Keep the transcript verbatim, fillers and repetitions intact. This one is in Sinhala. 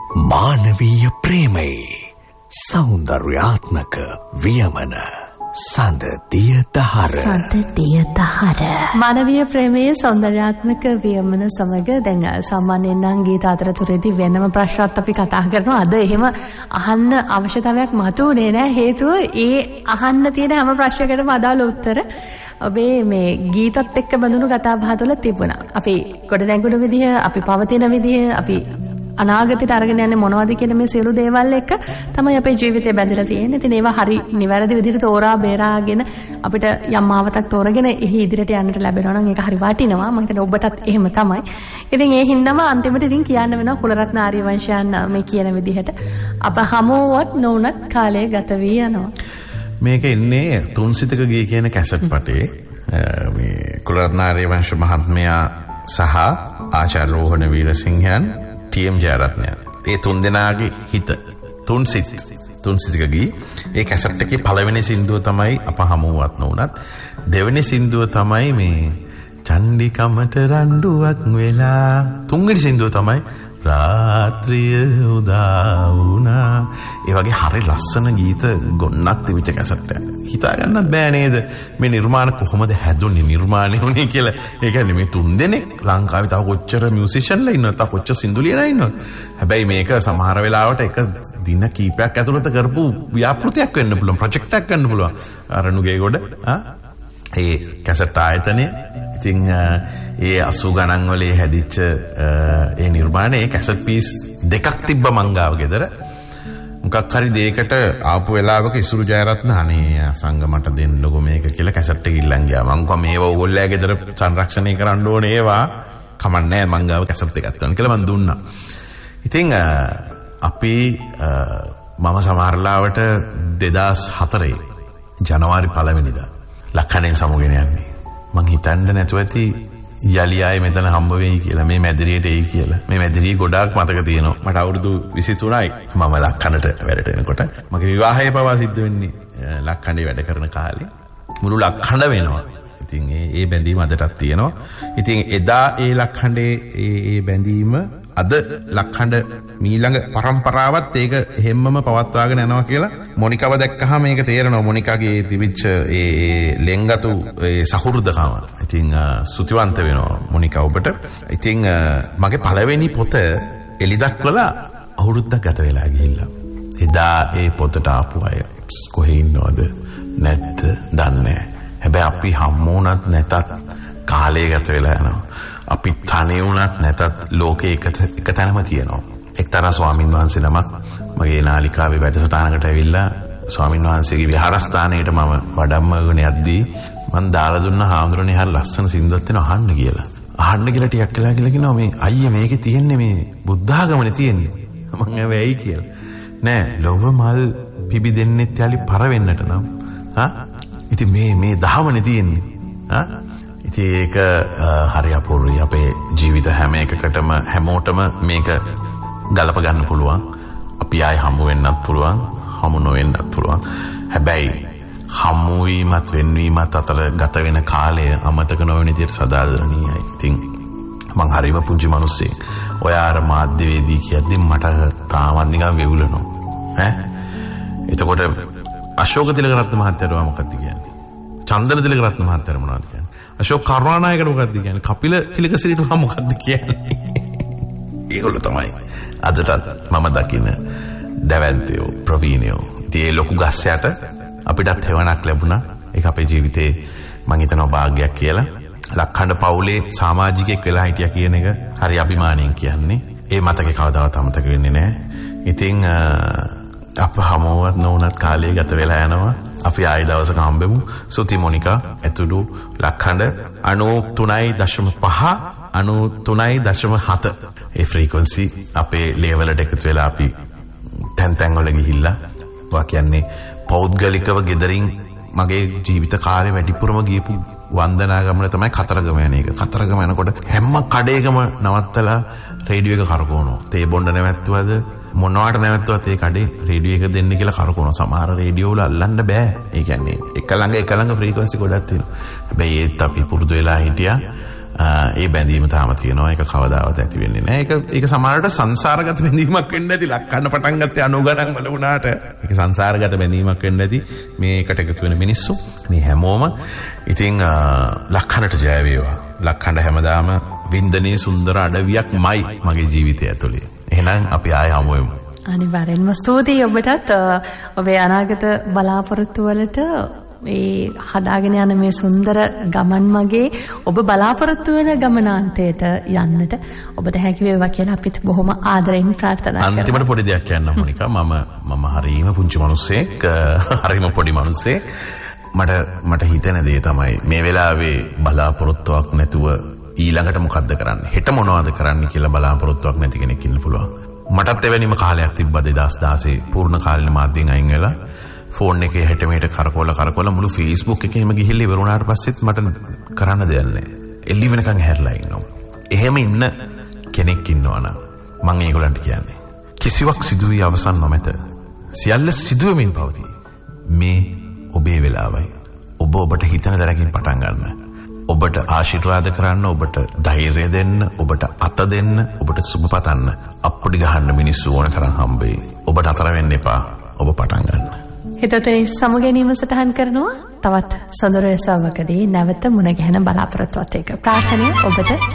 මානවීය ප්‍රේමයේ සෞන්දර්යාත්මක වියමන සඳදිය දහර සඳදිය දහර මානවීය ප්‍රේමයේ සෞන්දර්යාත්මක වියමන සමග දැන් සාමාන්‍යයෙන් නම් ගීත අතරතුරේදී වෙනම ප්‍රශ්නත් අපි කතා කරනවා. අද එහෙම අහන්න අවශ්‍යතාවයක් මතුවුනේ නැහැ. හේතුව ඒ අහන්න තියෙන හැම ප්‍රශ්නයකටම අදාළ උත්තර ඔබේ මේ ගීතත් එක්ක බඳුණු කතා බහ තුළ තිබුණා. අපි කොට දැඟුණු විදිහ, අපි පවතින විදිහ, අපි අනාගතයට අරගෙන යන්නේ මොනවද කියන මේ සියලු දේවල් එක්ක තමයි අපේ ජීවිතය බැඳලා තියෙන්නේ. ඉතින් ඒවා හරි නිවැරදි විදිහට තෝරා බේරාගෙන අපිට යම් ආවතක් තෝරගෙන එහි ඉදිරියට යන්නට ලැබෙනවා නම් ඒක හරි වටිනවා. මම හිතන්නේ ඔබටත් එහෙම තමයි. ඉතින් ඒ හින්දාම අන්තිමට ඉතින් කියන්න වෙනවා කුලරත්න ආර්යවංශයන් මේ කියන විදිහට අප හමුවත් නොඋනත් කාලය ගත වී යනවා. මේක ඉන්නේ තුන්සිතක ගී කියන කැසට් පටේ මේ කුලරත්න ආර්යවංශ මහත්මයා සහ ආචාර්ය රෝහණ වීරසිංහයන් ටීඑම් ජයරත්නයන් ඒ තුන් දෙනාගේ හිත තුන්සිත තුන්සිතක ගී ඒ කැසට් එකේ පළවෙනි සින්දුව තමයි අප හමුවත් නොඋනත්. දෙවෙනි සින්දුව තමයි මේ චණ්ඩිකමට රණ්ඩුවක් වෙලා. තුන්වෙනි සින්දුව තමයි රාත්‍රිය උදා වුණා. ඒ වගේ හරි ලස්සන ගීත ගොන්නක් තිබිච්ච කැසට් එකක්. හිතා ගන්නත් බෑ නේද මේ නිර්මාණ කොහොමද හැදුනේ නිර්මාණය වුණේ කියලා. ඒ කියන්නේ මේ තුන් දෙනෙක් ලංකාවේ තව කොච්චර මියුසිෂියන්ලා ඉන්නවද, තව කොච්චර සින්දු ලියලා ඉන්නවද. හැබැයි මේක සමහර වෙලාවට එක දින කීපයක් ඇතුළත කරපු ව්‍යාපෘතියක් වෙන්න පුළුවන්, ප්‍රොජෙක්ට් එකක් වෙන්න පුළුවන්. අරණුගේ ගොඩ ආ ඒ කැසට් ආයතනයේ ඉතින් ඒ අසූ ගණන් වල හැදිච්ච ඒ නිර්මාණයේ කැසට් පීස් දෙකක් තිබ්බ මංගාව ගෙදර. මොකක් හරි දෙයකට ආපු වෙලාවක ඉසුරු ජයරත්න අනේ සංගමට දෙන්නකො මේක කියලා කැසට් එක ඉල්ලන් ගියා. මං කිව්වා මේව ඕගොල්ලෝ ගෙදර සංරක්ෂණය කරන්න ඕනේ ඒවා. කමන්නේ මංගාව කැසට් එකක් ගන්න කියලා මං දුන්නා. ඉතින් අපි මම සමහරලාවට දෙදාස් හතරේ ජනවාරි පළවෙනිදා ලක්කණෙන් සමුගෙන යන්නේ. මං හිතන්න නැතුව ඇති යලි ආයේ මෙතන හම්බ වෙයි කියලා, මේ මැදිරියට එයි කියලා. මේ මැදිරිය ගොඩාක් මතක තියෙනවා. මට අවුරුදු විසි තුනයි මම ලක්කණට වැඩට එනකොට. මගේ විවාහය පවා සිද්ධ වෙන්නේ ලක්කණේ වැඩ කරන කාලේ. මුළු ලක්කණ වෙනවා. ඉතින් ඒ ඒ බැඳීම අදටත් තියෙනවා. ඉතින් එදා ඒ ලක්කණේ ඒ ඒ බැඳීම අද ලක්කණ්ඩ මීළඟ පරම්පරාවත් ඒක හැමම පවත්වාගෙන යනවා කියලා මොනිකාව දැක්කහම මේක තේරෙනවා. මොනිකාගේ තිබිච්ච ඒ ලෙන්ගතු ඒ සහෘදකම. ඉතින් සුතිවන්ත වෙනවා මොනිකා ඔබට. ඉතින් මගේ පළවෙනි පොත එලිදක්වලා අවුරුද්දක් ගත වෙලා ගිහිල්ලා. එදා ඒ පොතට ආපු අය කොහේ ඉන්නවද නැද්ද දන්නේ නැහැ. හැබැයි අපි හම්බ වුණත් නැතත් කාලය ගත වෙලා යනවා. අපි තනි වුණත් නැතත් ලෝකේ එක එක තැනම තියෙනවා. එක්තරා ස්වාමින් වහන්සේ නමක් මගේ නාලිකාවේ වැඩසටහනකට ඇවිල්ලා ස්වාමින් වහන්සේගේ විහාරස්ථානයට මම වඩම්මගෙන යද්දී මම දාලා දුන්න හාමුදුරනේ හරි ලස්සන සින්දුවක් තියෙනවා අහන්න කියලා. අහන්න කියලා ටිකක් කියලා කියලා කියනවා මේ අයියා මේකේ තියෙන්නේ මේ බුද්ධ ආගමනේ තියෙන්නේ. මම ඇවැයි කියලා. නෑ ලොව මල් පිබිදෙන්නෙත් යාලි පර වෙන්නට නම්. හා ඉතින් මේ මේ දහමනේ තියෙන්නේ. හා ඉතින් ඒක හරි අපූර්වයි. අපේ ජීවිත හැම එකකටම හැමෝටම මේක ගලප ගන්න පුළුවන්. අපි ආයි හමු වෙන්නත් පුළුවන්, හමු නොවෙන්නත් පුළුවන්. හැබැයි හමු වීමත් වෙන්වීමත් අතර ගත වෙන කාලය අමතක නොවන විදිහට සදාදරණීයයි. ඉතින් මං හරිම පුංචි මිනිස්සෙක්. ඔය අර මාධ්‍යවේදී කියද්දි මට තාමත් නිකන් වෙවුලනවා. ඈ එතකොට අශෝක තිලකරත්න මහත්තයාට මොකක්ද කියන්නේ? චන්දන තිලකරත්න මහත්තයාට මොනවද කියන්නේ? අශෝක කරුණානායකට මොකක්ද කියන්නේ? කපිල තිලකසිරිට මොකක්ද කියන්නේ? ඒගොල්ලෝ තමයි අදටත් මම දකින දැවැන්තයෝ, ප්‍රවීණයෝ. ඉතින් ඒ ලොකු ගස්සයට අපිටත් හෙවණක් ලැබුණා. ඒක අපේ ජීවිතේ මං හිතනවා භාග්‍යයක් කියලා. ලක්කණ්ඩ පවුලේ සමාජිකයෙක් වෙලා හිටියා කියන එක හරි අභිමානයෙන් කියන්නේ. ඒ මතකේ කවදාවත් අමතක වෙන්නේ නැහැ. ඉතින් අප හමුවත් නොඋනත් කාලය ගත වෙලා යනවා. අපි ආයි දවසක හම්බෙමු. සුති මොනිකා ඇතුළු ලක්කණ්ඩ අනූ තුනයි දශම පහ අනූ තුනයි දශම හත ඒ ෆ්‍රීකවන්සි අපේ ලේවලට එකතු වෙලා අපි තැන් තැන් වල ගිහිල්ලා වා කියන්නේ පෞද්ගලිකව ගෙදරින් මගේ ජීවිත කාලේ වැඩිපුරම ගියපු වන්දනා ගමන තමයි කතරගම යන එක. කතරගම යනකොට හැම කඩේකම නවත්තලා රේඩියෝ එක කරකවනවා. තේ බොණ්ඩ නැවැත්තුවද මොනවාට නැවැත්තුවත් ඒ කඩේ රේඩියෝ එක දෙන්න කියලා කරකවනවා. සමහර රේඩියෝ වල අල්ලන්න බෑ. ඒ කියන්නේ එක ළඟ එක ළඟ ෆ්‍රීකවන්සි ගොඩක් තියෙනවා. හැබැයි ඒත් අපි පුරුදු වෙලා හිටියා ඒ බැඳීම තාම තියෙනවා. ඒක කවදාවත් ඇති වෙන්නේ නැහැ. ඒක ඒක සමහරවිට සංසාරගත බැඳීමක් වෙන්න ඇති. ලක්කන්න පටන් ගත්තේ අනු ගණන් වල වුණාට ඒක සංසාරගත බැඳීමක් වෙන්න ඇති. මේකට එකතු වෙන මිනිස්සු මේ හැමෝම ඉතින් ලක්කන්නට ජය වේවා. ලක්කන්න හැමදාම වින්දනයේ සුන්දර අඩවියක්මයි මගේ ජීවිතය ඇතුලේ. එහෙනම් අපි ආයෙ හමු වෙමු. අනිවාර්යෙන්ම ස්තුතියි ඔබටත් ඔබේ අනාගත බලාපොරොත්තු වලට මේ හදාගෙන යන මේ සුන්දර ගමන් මගේ ඔබ බලාපොරොත්තු වෙන ගමනාන්තයට යන්නට ඔබට හැකි වේවා කියලා අපිත් බොහොම ආදරෙන් ප්‍රාර්ථනා කරනවා. අන්තිමට පොඩි දෙයක් කියන්න මොනිකා. මම මම හරීම පුංචි මිනිස්සෙක්, හරීම පොඩි මිනිස්සෙක්. මට මට හිතෙන දේ තමයි මේ වෙලාවේ බලාපොරොත්තුවක් නැතුව ඊළඟට මොකද්ද කරන්නේ? හෙට මොනවද කරන්න කියලා බලාපොරොත්තුවක් නැති කෙනෙක් ඉන්න පුළුවන්. මටත් එවැනිම කාලයක් තිබ්බා දෙදාස් දාසේ පූර්ණ කාලීන මාධ්‍යයෙන් අයින් වෙලා ෆෝන් එකේ හෙට මෙහෙට කරකවල කරකවල මුළු Facebook එකේම ගිහිල්ලා ඉවර වුණාට පස්සෙත් මට කරන්න දෙයක් නැහැ. එළි වෙනකන් හැරලා ඉන්නවා. එහෙම ඉන්න කෙනෙක් ඉන්නවනම් මම ඒගොල්ලන්ට කියන්නේ කිසිවක් සිදු වී අවසන් නොමැත. සියල්ල සිදු වෙමින් පවතී. මේ ඔබේ වෙලාවයි. ඔබ ඔබට හිතන දරකින් පටන් ගන්න. ඔබට ආශිර්වාද කරන්න, ඔබට ධෛර්යය දෙන්න, ඔබට අත දෙන්න, ඔබට සුබ පතන්න අප්පුඩි ගහන්න මිනිස්සු ඕන කරන් හම්බෙයි. ඔබට අතර වෙන්න එපා. ඔබ පටන් ගන්න. හිතතේ සමුගැනීම සටහන් කරනවා. තවත් සොඳුරු රසාවකදී නැවත මුණ ගැහෙන බලාපොරොත්තුවත් එක්ක ප්‍රාර්ථනාව ඔබට